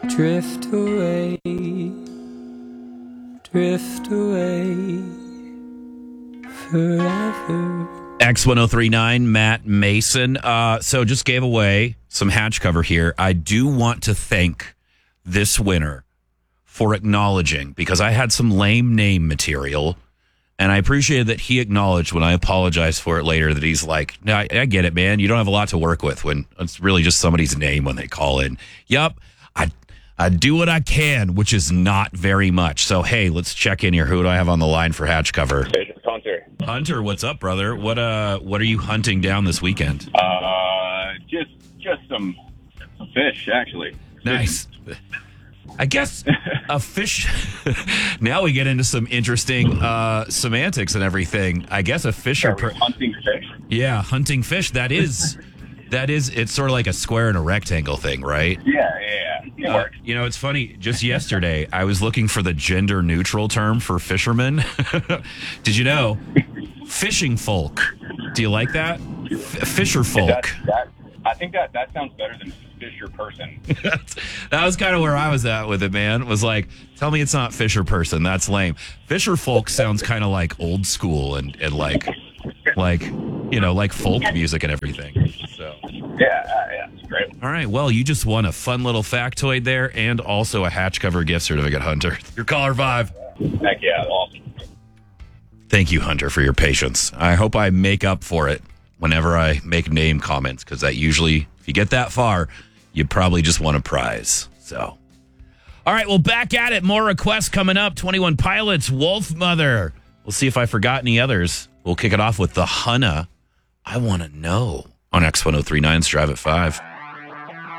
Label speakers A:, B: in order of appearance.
A: Drift away, forever.
B: X1039, Matt Mason. So just gave away some hatch cover here. I do want to thank this winner for acknowledging, because I had some lame name material, and I appreciated that he acknowledged when I apologized for it later that he's like, no, I get it, man. You don't have a lot to work with when it's really just somebody's name when they call in. Yup, I do what I can, which is not very much. So, hey, let's check in here. Who do I have on the line for hatch cover?
C: It's Hunter.
B: Hunter, what's up, brother? What are you hunting down this weekend?
C: Just some fish, actually.
B: Nice. I guess a fish. Now we get into some interesting semantics and everything. I guess a fish
C: Are we hunting fish?
B: Yeah, hunting fish. That is. It's sort of like a square and a rectangle thing, right?
C: Yeah. It works.
B: You know, it's funny. Just yesterday, I was looking for the gender neutral term for fishermen. Did you know? Fishing folk. Do you like that? Fisher folk.
C: I think that sounds better than fisher person.
B: That was kind of where I was at with it, man. It was like, tell me it's not fisher person. That's lame. Fisher folk sounds kind of like old school and like folk music and everything. So
C: Yeah, it's great.
B: all right, well, you just won a fun little factoid there and also a hatch cover gift certificate, Hunter. Your caller 5.
C: Heck yeah, awesome.
B: Thank you, Hunter, for your patience. I hope I make up for it whenever I make name comments, because that usually, if you get that far, you probably just won a prize. So, all right, well, back at it. More requests coming up. 21 Pilots, Wolf Mother. We'll see if I forgot any others. We'll kick it off with the Hunna. I Want to Know on X1039's Drive at 5.